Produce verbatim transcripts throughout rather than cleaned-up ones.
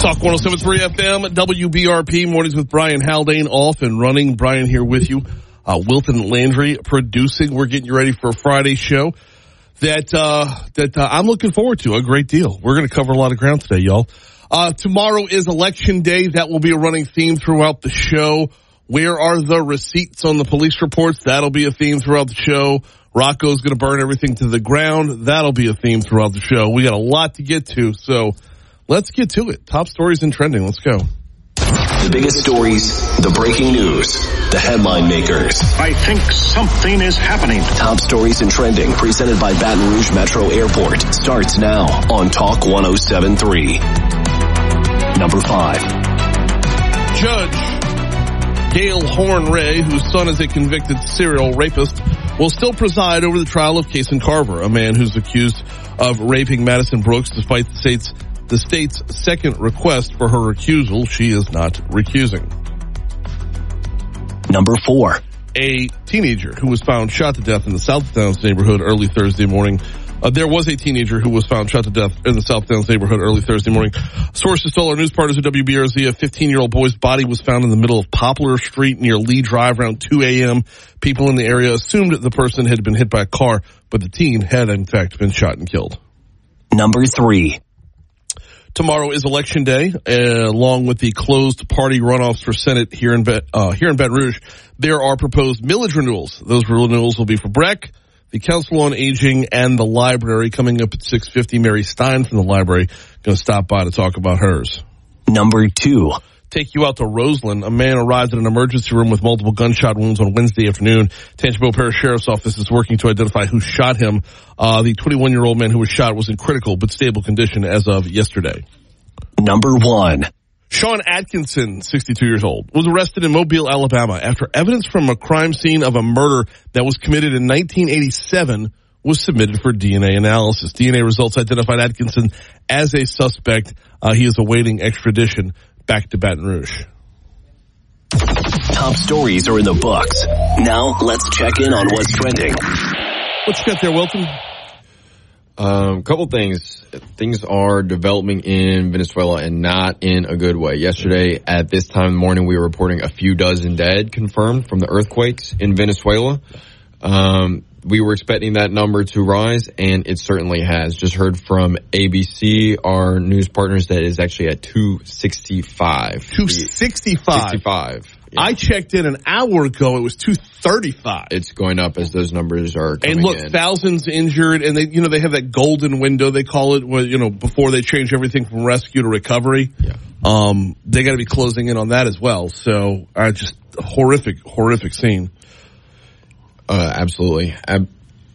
Talk one oh seven point three F M, W B R P, mornings with Brian Haldane, off and running. Brian here with you. Uh, Wilton Landry producing. We're getting you ready for a Friday show that uh, that uh, I'm looking forward to a great deal. We're going to cover a lot of ground today, y'all. Uh, tomorrow is Election Day. That will be a running theme throughout the show. Where are the receipts on the police reports? That'll be a theme throughout the show. Rocco's going to burn everything to the ground. That'll be a theme throughout the show. We got a lot to get to, so let's get to it. Top stories and trending. Let's go. The biggest stories, the breaking news, the headline makers. I think something is happening. Top stories and trending, presented by Baton Rouge Metro Airport, starts now on Talk one oh seven point three. Number five. Judge Gail Horn Ray, whose son is a convicted serial rapist, will still preside over the trial of Kason Carver, a man who's accused of raping Madison Brooks despite the state's The state's second request for her recusal. She is not recusing. Number four. A teenager who was found shot to death in the South Downs neighborhood early Thursday morning. Uh, there was a teenager who was found shot to death in the South Downs neighborhood early Thursday morning. Sources told our news partners at W B R Z a fifteen-year-old boy's body was found in the middle of Poplar Street near Lee Drive around two a.m. People in the area assumed the person had been hit by a car, but the teen had in fact been shot and killed. Number three. Tomorrow is Election Day, uh, along with the closed party runoffs for Senate here in uh, here in Baton Rouge. There are proposed millage renewals. Those renewals will be for Breck, the Council on Aging, and the library. Coming up at six fifty, Mary Stein from the library going to stop by to talk about hers. Number two. Take you out to Roseland. A man arrived in an emergency room with multiple gunshot wounds on Wednesday afternoon. Tangipahoa Parish Sheriff's Office is working to identify who shot him. Uh, the twenty-one-year-old man who was shot was in critical but stable condition as of yesterday. Number one. Sean Atkinson, sixty-two years old, was arrested in Mobile, Alabama after evidence from a crime scene of a murder that was committed in nineteen eighty-seven was submitted for D N A analysis. D N A results identified Atkinson as a suspect. Uh, he is awaiting extradition back to Baton Rouge. Top stories are in the books. Now let's check in on what's trending. What you got there, Wilton? Um, couple things. Things are developing in Venezuela and not in a good way. Yesterday at this time in the morning, we were reporting a few dozen dead confirmed from the earthquakes in Venezuela. Um, we were expecting that number to rise, and it certainly has. Just heard from A B C, our news partners, that is actually at two sixty-five. two sixty-five? sixty-five. Yeah. I checked in an hour ago. It was two thirty-five. It's going up as those numbers are coming in. And look, in. thousands injured, and they, you know, they have that golden window, they call it, where, you know, before they change everything from rescue to recovery. Yeah. Um, they got to be closing in on that as well. So, uh, just a horrific, horrific scene. Uh, absolutely. Ab-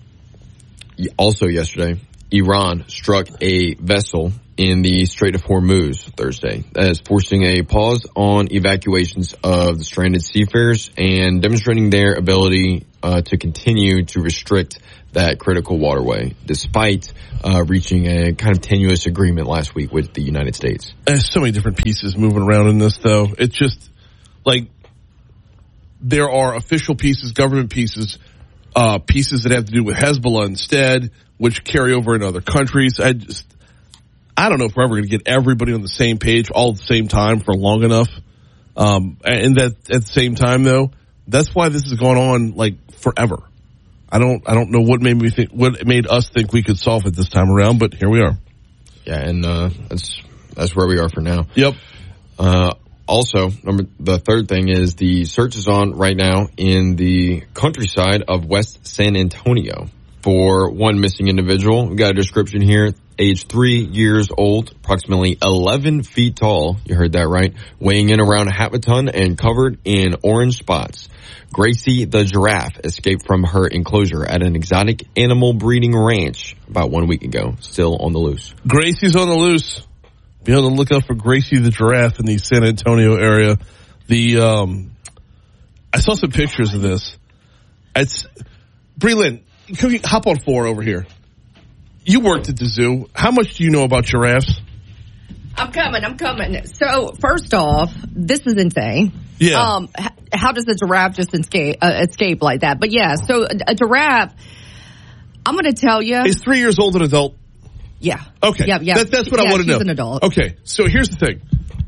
also yesterday, Iran struck a vessel in the Strait of Hormuz Thursday. That is forcing a pause on evacuations of the stranded seafarers and demonstrating their ability uh, to continue to restrict that critical waterway, despite uh, reaching a kind of tenuous agreement last week with the United States. There's so many different pieces moving around in this, though. It's just like there are official pieces, government pieces, uh, pieces that have to do with Hezbollah instead, which carry over in other countries. I just, I don't know if we're ever going to get everybody on the same page all at the same time for long enough. Um, and that at the same time, though, that's why this is going on like forever. I don't, I don't know what made me think, what made us think we could solve it this time around, but here we are. Yeah, and uh, that's that's where we are for now. Yep. Uh, Also, number the third thing is the search is on right now in the countryside of West San Antonio for one missing individual. We got a description here. Age three years old, approximately eleven feet tall. You heard that right. Weighing in around half a ton and covered in orange spots. Gracie the giraffe escaped from her enclosure at an exotic animal breeding ranch about one week ago. Still on the loose. Gracie's on the loose. Be on the lookout for Gracie the giraffe in the San Antonio area. The um, I saw some pictures of this. It's Breland, can you hop on four over here? You worked at the zoo. How much do you know about giraffes? I'm coming. I'm coming. So first off, this is insane. Yeah. Um, h- how does a giraffe just escape uh, escape like that? But yeah, so a, a giraffe. I'm going to tell you. Is three years old an adult? Yeah. Okay. Yeah. Yeah. That, that's what yeah, I want to know. She's an adult. Okay. So here's the thing.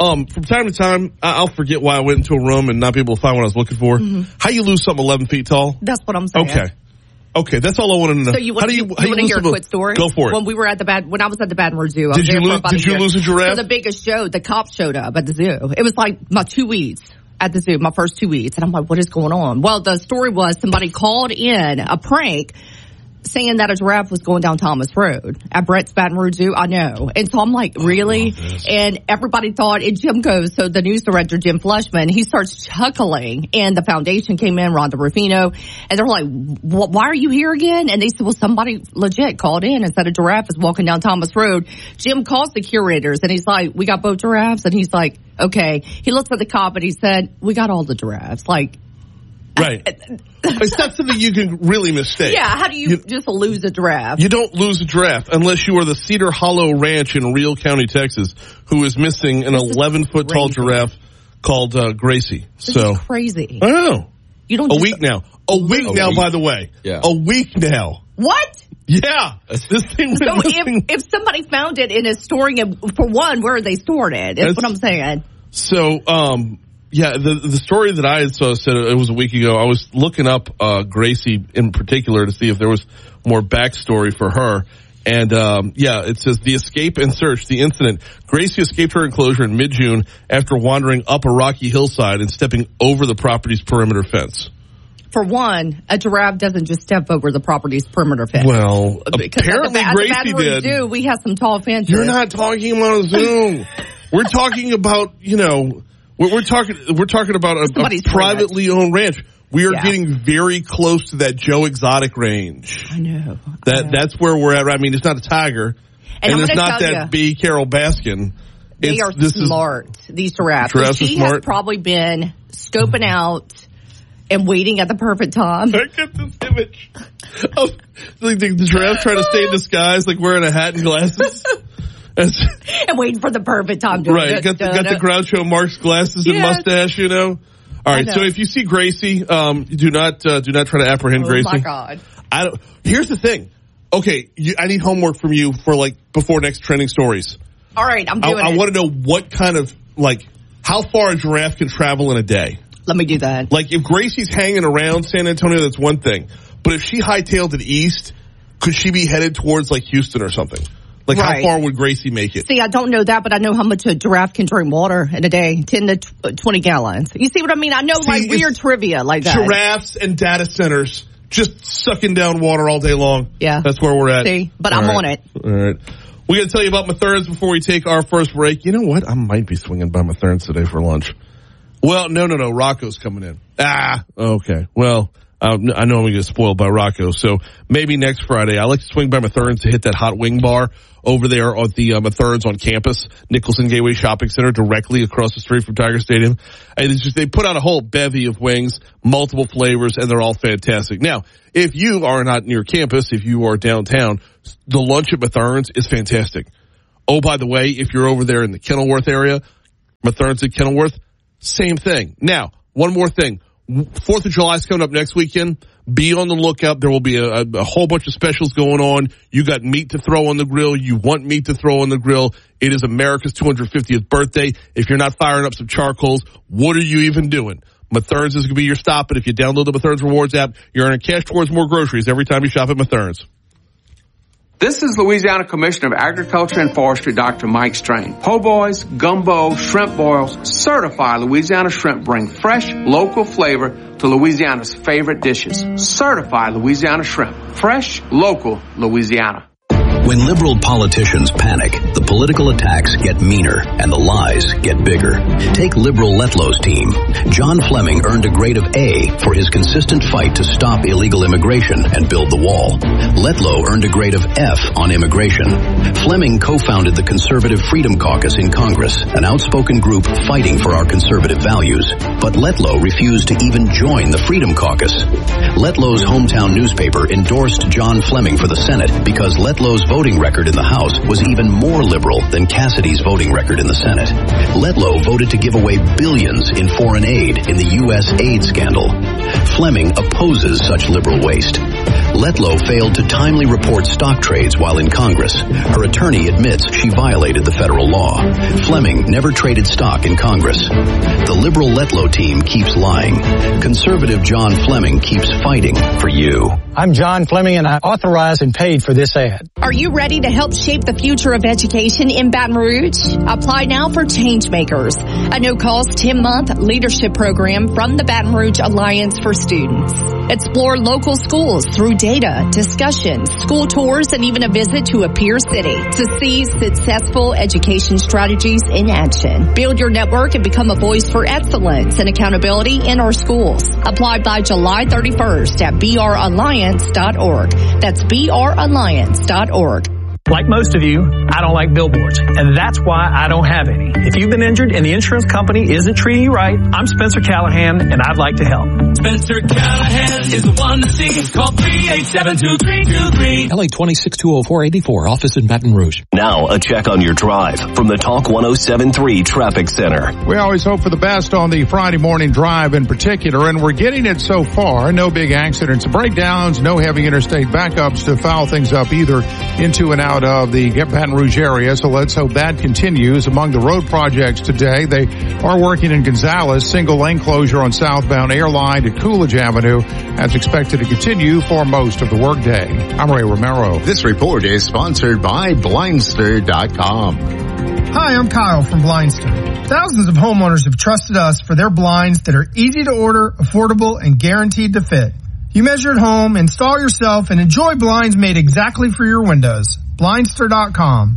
Um, from time to time, I- I'll forget why I went into a room and not be able to find what I was looking for. Mm-hmm. How you lose something eleven feet tall? That's what I'm saying. Okay. Okay, that's all I want to know. So you want, how do you, you, how you you want to hear a quick quick story? Go for it. When we were at the bad, when I was at the Baton Rouge Zoo, I was did you there for lose? about Did a you year. lose a giraffe? So the biggest show, the cops showed up at the zoo. It was like my two weeks at the zoo, my first two weeks, and I'm like, what is going on? Well, the story was somebody called in a prank, saying that a giraffe was going down Thomas Road at Brett's Baton Rouge Zoo. I know. And so I'm like, really? And everybody thought, and Jim goes, so the news director, Jim Fleischman, he starts chuckling, and the foundation came in, Rhonda Rufino, and they're like, why are you here again? And they said, well, somebody legit called in and said a giraffe is walking down Thomas Road. Jim calls the curators, and he's like, we got both giraffes? And he's like, okay. He looks at the cop, and he said, we got all the giraffes. Like, right. It's not something you can really mistake. Yeah, how do you, you just lose a giraffe? You don't lose a giraffe unless you are the Cedar Hollow Ranch in Real County, Texas, who is missing an eleven-foot tall giraffe called uh, Gracie. This so is crazy. I don't know. You don't a just, week now. A week a now, week. by the way. Yeah. A week now. What? Yeah. This thing So went if, missing. if somebody found it and is storing it, for one, where are they storing it? That's, That's- what I'm saying. So, um, yeah, the the story that I saw said it was a week ago. I was looking up uh, Gracie in particular to see if there was more backstory for her. And, um, yeah, it says the escape and search, the incident. Gracie escaped her enclosure in mid-June after wandering up a rocky hillside and stepping over the property's perimeter fence. For one, a giraffe doesn't just step over the property's perimeter fence. Well, Because apparently at the, Gracie at the Baton Rouge did. Zoo, we have some tall fences. You're not talking about a zoo. We're talking about, you know, we're, we're talking we're talking about a, a Somebody's privately owned ranch. We are Yeah. getting very close to that Joe Exotic range. I know. That I know. that's where we're at. I mean, it's not a tiger, And and, I'm it's gonna not tell that you, B. Carol Baskin. They It's, are this smart, these giraffes. Giraffes So are she smart. has probably been scoping out and waiting at the perfect time. Is, I get this image of like the, the giraffe trying to stay in disguise, like wearing a hat and glasses. That's, And waiting for the perfect time to right, got the, got the Groucho Marx glasses and Yes. mustache, you know. All right, know. so if you see Gracie, um, do not uh, do not try to apprehend Oh Gracie. my God. I don't. Here's the thing. Okay, you, I need homework from you for like before next trending stories. All right, I'm I, doing I it. want to know what kind of like how far a giraffe can travel in a day. Let me do that. Like if Gracie's hanging around San Antonio, that's one thing. But if she hightailed it east, could she be headed towards like Houston or something? Like Right. how far would Gracie make it? See, I don't know that, but I know how much a giraffe can drink water in a day, ten to twenty gallons. You see what I mean? I know See, like weird it's trivia like that. Giraffes and data centers just sucking down water all day long. Yeah. That's where we're at. See, but All I'm right. on it. All right. We got to tell you about Mathurns before we take our first break. You know what? I might be swinging by Mathurns today for lunch. Well, no, no, no. Rocco's coming in. Ah, okay. Well, um, I know I'm going to get spoiled by Rocco, so maybe next Friday. I like to swing by Mathurns to hit that hot wing bar over there at the uh, Mathurns on campus, Nicholson Gateway Shopping Center, directly across the street from Tiger Stadium. And it's just they put out a whole bevy of wings, multiple flavors, and they're all fantastic. Now, if you are not near campus, if you are downtown, the lunch at Mathurns is fantastic. Oh, by the way, if you're over there in the Kenilworth area, Mathurns at Kenilworth, same thing. Now, one more thing. Fourth of July is coming up next weekend. Be on the lookout. There will be a, a whole bunch of specials going on. You got meat to throw on the grill. You want meat to throw on the grill. It is America's two hundred fiftieth birthday. If you're not firing up some charcoals, what are you even doing? Mathurns is going to be your stop. And if you download the Mathurns Rewards app, you're earning cash towards more groceries every time you shop at Mathurns. This is Louisiana Commissioner of Agriculture and Forestry, Doctor Mike Strain. Po' boys, gumbo, shrimp boils, certified Louisiana shrimp bring fresh, local flavor to Louisiana's favorite dishes. Certified Louisiana shrimp. Fresh, local, Louisiana. When liberal politicians panic, the political attacks get meaner and the lies get bigger. Take liberal Letlow's team. John Fleming earned a grade of A for his consistent fight to stop illegal immigration and build the wall. Letlow earned a grade of F on immigration. Fleming co-founded the Conservative Freedom Caucus in Congress, an outspoken group fighting for our conservative values. But Letlow refused to even join the Freedom Caucus. Letlow's hometown newspaper endorsed John Fleming for the Senate because Letlow's voting record in the House was even more liberal than Cassidy's voting record in the Senate. Letlow voted to give away billions in foreign aid in the U S aid scandal. Fleming opposes such liberal waste. Letlow failed to timely report stock trades while in Congress. Her attorney admits she violated the federal law. Fleming never traded stock in Congress. The liberal Letlow team keeps lying. Conservative John Fleming keeps fighting for you. I'm John Fleming, and I authorized and paid for this ad. Are you ready to help shape the future of education in Baton Rouge? Apply now for Changemakers, a no-cost ten-month leadership program from the Baton Rouge Alliance for Students. Explore local schools through data, discussions, school tours, and even a visit to a peer city to see successful education strategies in action. Build your network and become a voice for excellence and accountability in our schools. Apply by July thirty-first at b r alliance dot org. That's b r alliance dot org. Like most of you, I don't like billboards, and that's why I don't have any. If you've been injured and the insurance company isn't treating you right, I'm Spencer Callahan, and I'd like to help. Spencer Callahan is the one to see. Call three eight seven two three two three. L A twenty-six two oh four eighty-four, office in Baton Rouge. Now a check on your drive from the Talk one oh seven point three Traffic Center. We always hope for the best on the Friday morning drive in particular, and we're getting it so far. No big accidents, breakdowns, no heavy interstate backups to foul things up either into and out of the Baton Rouge area, so let's hope that continues. Among the road projects today, they are working in Gonzales, single lane closure on southbound Airline to Coolidge Avenue, as expected to continue for most of the workday. I'm Ray Romero. This report is sponsored by Blindster dot com. Hi, I'm Kyle from Blindster. Thousands of homeowners have trusted us for their blinds that are easy to order, affordable, and guaranteed to fit. You measure at home, install yourself, and enjoy blinds made exactly for your windows. Blindster dot com.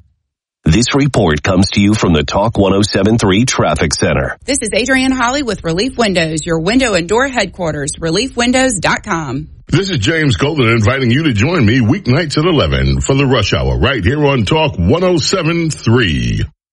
This report comes to you from the Talk one oh seven point three Traffic Center. This is Adrienne Holly with Relief Windows, your window and door headquarters, relief windows dot com. This is James Golden inviting you to join me weeknights at eleven for the Rush Hour right here on Talk one oh seven point three.